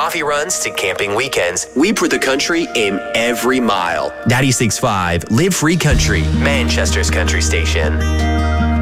coffee runs to camping weekends, we put the country in every mile. 96.5 Live Free Country, Manchester's country station.